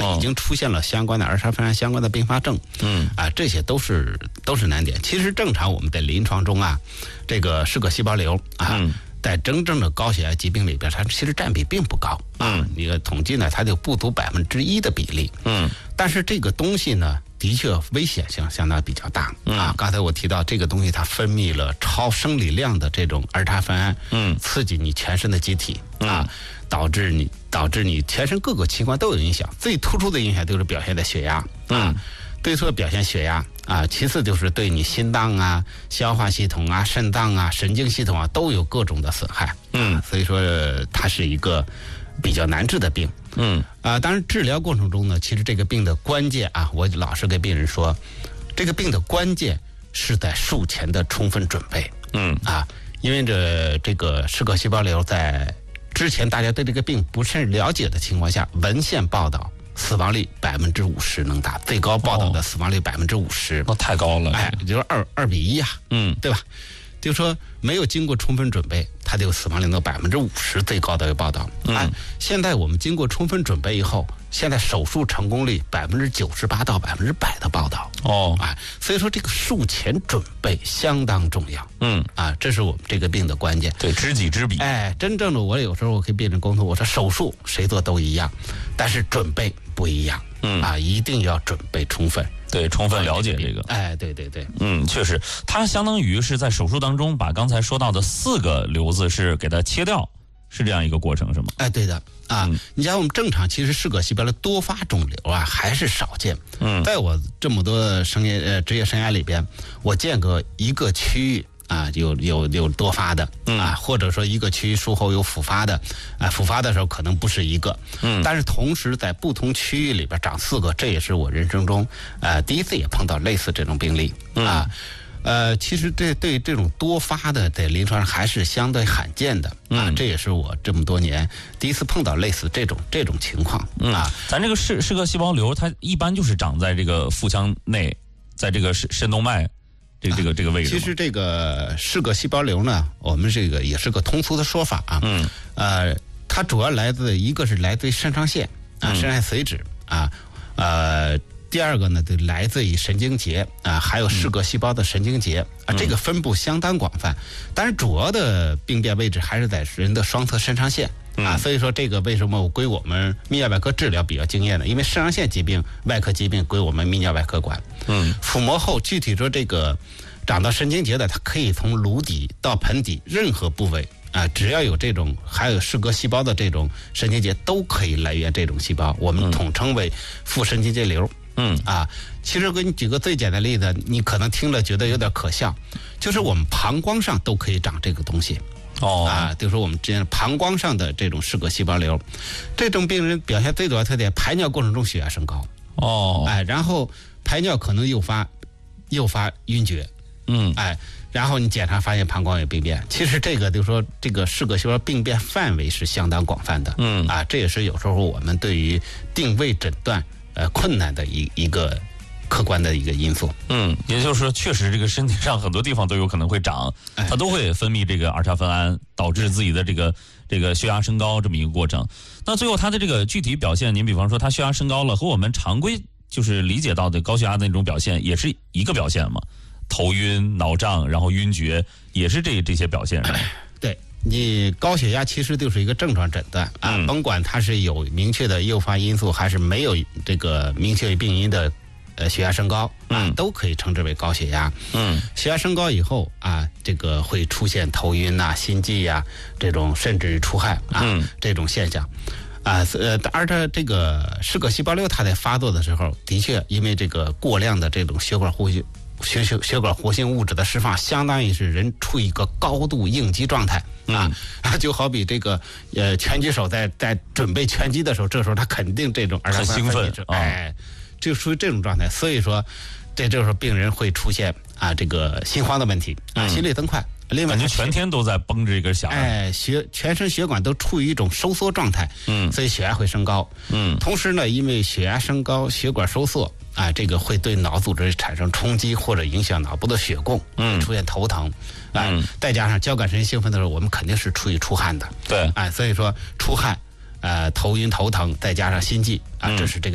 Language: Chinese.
已经出现了相关的儿茶酚胺相关的并发症，这些都是难点。其实正常我们在临床中啊，这个是个细胞瘤啊。在真正的高血压疾病里边，它其实占比并不高一个统计呢，它就不足1%的比例。但是这个东西呢，的确危险性相当比较大刚才我提到这个东西，它分泌了超生理量的这种儿茶酚胺，刺激你全身的机体导致你全身各个器官都有影响。最突出的影响就是表现在血压对错表现血压其次就是对你心脏消化系统肾脏神经系统都有各种的损害所以说它是一个比较难治的病当然治疗过程中呢，其实这个病的关键我老是给病人说，这个病的关键是在术前的充分准备因为这个是个细胞瘤在之前大家对这个病不甚了解的情况下，文献报道死亡率50%能达，最高报道的死亡率50%， 那太高了。 就是2比1对吧？就是说没有经过充分准备，它就死亡率能50%最高的报道。现在我们经过充分准备以后，现在手术成功率98%到100%的报道。所以说这个术前准备相当重要。这是我们这个病的关键。 对，知己知彼。 真正的我有时候我跟病人沟通，我说手术谁做都一样，但是准备不一样。一定要准备充分。 对，充分了解这个。 对。 确实，它相当于是在手术当中把刚才说到的4个瘤子是给它切掉，是这样一个过程是吗？ 对的你像我们正常其实是个细胞的多发肿瘤还是少见。在我这么多职业生涯里边，我见过一个区域有多发的或者说一个区域术后有复发的复发的时候可能不是一个但是同时在不同区域里边长4个，这也是我人生中第一次也碰到类似这种病例其实对这种多发的在临床上还是相对罕见的这也是我这么多年第一次碰到类似这种情况咱这个是个细胞瘤，它一般就是长在这个腹腔内，在这个肾动脉这个位置。 其实这个是个细胞瘤呢，我们这个也是个通俗的说法它主要一个是来自于肾上腺肾上腺髓质第二个呢，就来自于神经节还有是个细胞的神经节这个分布相当广泛，但是主要的病变位置还是在人的双侧肾上腺所以说这个为什么归我们泌尿外科治疗比较经验呢？因为肾上腺疾病外科疾病归我们泌尿外科管腹膜后具体说这个长到神经节的，它可以从颅底到盆底任何部位只要有这种还有是个细胞的这种神经节都可以来源这种细胞，我们统称为副神经节瘤其实给你举个最简单的例子，你可能听了觉得有点可笑，就是我们膀胱上都可以长这个东西就是说我们之间膀胱上的这种是个细胞瘤，这种病人表现最主要特点，排尿过程中血压升高然后排尿可能诱发晕厥然后你检查发现膀胱有病变，其实这个就是说这个是个细胞病变范围是相当广泛的这也是有时候我们对于定位诊断困难的一个客观的一个因素也就是说确实这个身体上很多地方都有可能会长它都会分泌这个儿茶酚胺，导致自己的这个血压升高这么一个过程。那最后它的这个具体表现，您比方说它血压升高了，和我们常规就是理解到的高血压的那种表现也是一个表现吗？头晕脑胀然后晕厥也是这些表现对，你高血压其实就是一个症状诊断甭管它是有明确的诱发因素还是没有这个明确病因的血压升高都可以称之为高血压血压升高以后这个会出现头晕心悸这种甚至出汗这种现象而它这个是个细胞瘤，它在发作的时候的确因为这个过量的这种血管活性物质的释放，相当于是人处于一个高度应激状态就好比这个拳击手在准备拳击的时候，这时候他肯定这种很兴奋就属于这种状态，所以说这时候病人会出现这个心慌的问题心率增快，另外感觉全天都在绷着一根弦全身血管都处于一种收缩状态所以血压会升高同时呢，因为血压升高血管收缩这个会对脑组织产生冲击或者影响脑部的血供出现头疼再加上交感神经兴奋的时候，我们肯定是出汗的对所以说出汗头晕头疼再加上心悸这是这个